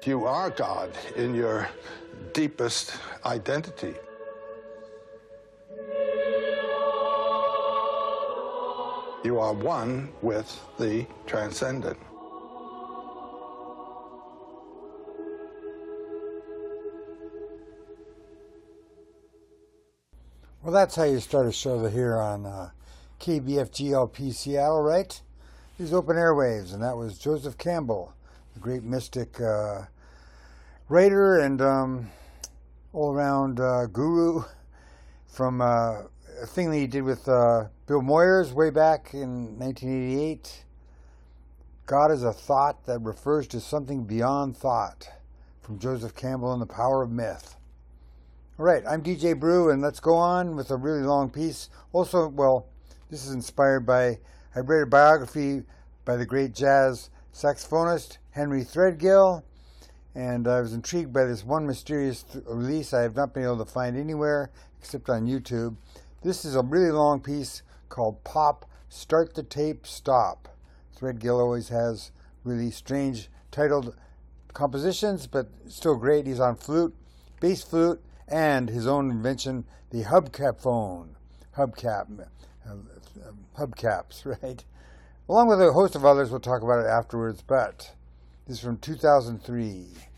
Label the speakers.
Speaker 1: You are God in your deepest identity. You are one with the transcendent.
Speaker 2: Well, that's how you start a show here on KBFGLP Seattle, right? These open airwaves, and that was Joseph Campbell, the great mystic writer and all-around guru from a thing that he did with Bill Moyers way back in 1988. God is a thought that refers to something beyond thought, from Joseph Campbell and the Power of Myth. All right, I'm DJ Brew, and let's go on with a really long piece. Also, well, this is inspired by, I read a biography by the great jazz saxophonist Henry Threadgill, and I was intrigued by this one mysterious release I have not been able to find anywhere except on YouTube. This is a really long piece called Pop, Start the Tape, Stop. Threadgill always has really strange titled compositions, but still great. He's on flute, bass flute, and his own invention, the hubcap phone. Hubcaps, right? Along with a host of others, we'll talk about it afterwards, but this is from 2003.